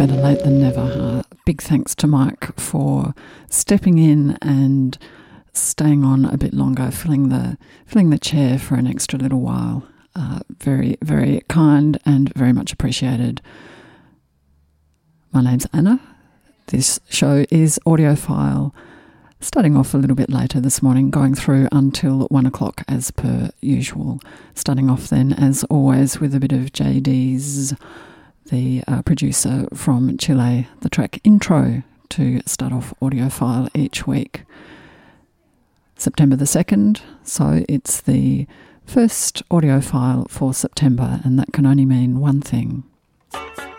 better late than never. Big thanks to Mike for stepping in and staying on a bit longer, filling the chair for an extra little while. Very, very kind and very much appreciated. My name's Anna. This show is Audiophile, starting off a little bit later this morning, going through until 1 o'clock as per usual. Starting off then, as always, with a bit of JD's, the producer from Chile, the track Intro, to start off Audiophile each week. September the 2nd, so it's the first Audiophile for September, and that can only mean one thing.